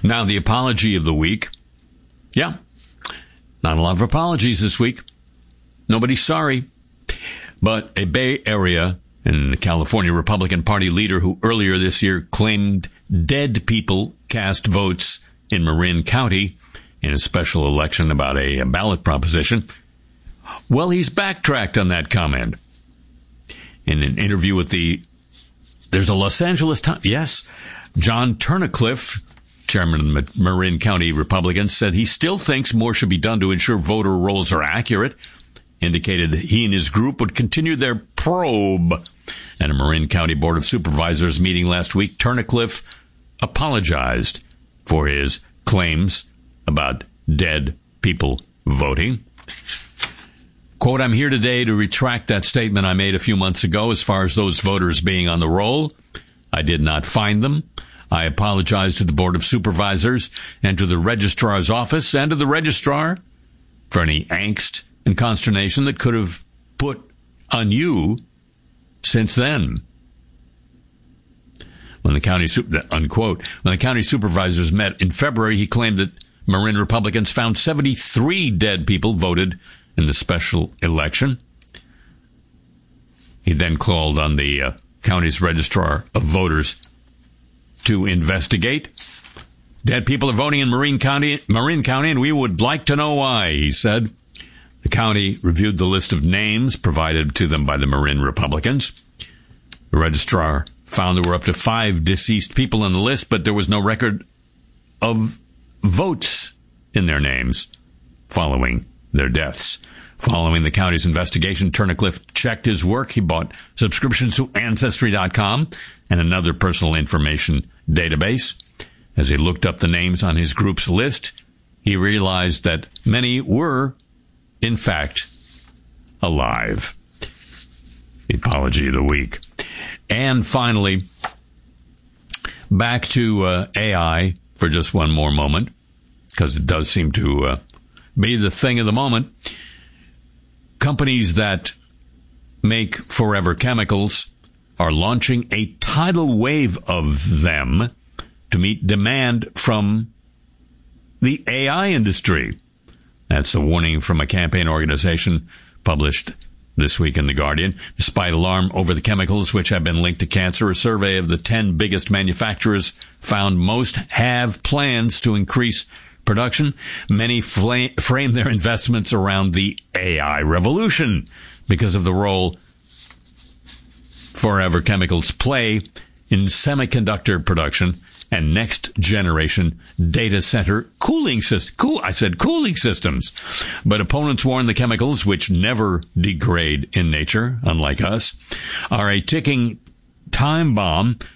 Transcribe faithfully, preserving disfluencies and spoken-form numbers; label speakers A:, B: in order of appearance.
A: Now, the apology of the week. Yeah, not a lot of apologies this week. Nobody's sorry. But a Bay Area and the California Republican Party leader who earlier this year claimed dead people cast votes in Marin County in a special election about a, a ballot proposition, well, he's backtracked on that comment. In an interview with the, there's a Los Angeles Times, yes, John Turnacliffe, chairman of the Marin County Republicans, said he still thinks more should be done to ensure voter rolls are accurate, indicated he and his group would continue their probe. At a Marin County Board of Supervisors meeting last week, Turnacliffe apologized for his claims about dead people voting. Quote, I'm here today to retract that statement I made a few months ago as far as those voters being on the roll. I did not find them. I apologize to the Board of Supervisors and to the Registrar's office and to the Registrar for any angst and consternation that could have put on you since then. When the county, unquote, when the county supervisors met in February, he claimed that Marin Republicans found seventy-three dead people voted in the special election. He then called on the uh, county's registrar of voters to investigate. Dead people are voting in Marin County, Marin County, and we would like to know why, he said. The county reviewed the list of names provided to them by the Marin Republicans. The registrar found there were up to five deceased people on the list, but there was no record of votes in their names following their deaths. Following the county's investigation, Turnacliffe checked his work. He bought subscriptions to Ancestry dot com and another personal information database. As he looked up the names on his group's list, he realized that many were, in fact, alive. The apology of the week. And finally, back to uh, A I for just one more moment, because it does seem to uh, be the thing of the moment. Companies that make forever chemicals are launching a tidal wave of them to meet demand from the A I industry. That's a warning from a campaign organization published this week in The Guardian. Despite alarm over the chemicals which have been linked to cancer, a survey of the ten biggest manufacturers found most have plans to increase production. Many fla- frame their investments around the A I revolution because of the role forever chemicals play in semiconductor production and next-generation data center cooling systems. Cool, I said cooling systems. But opponents warn the chemicals, which never degrade in nature, unlike us, are a ticking time bomb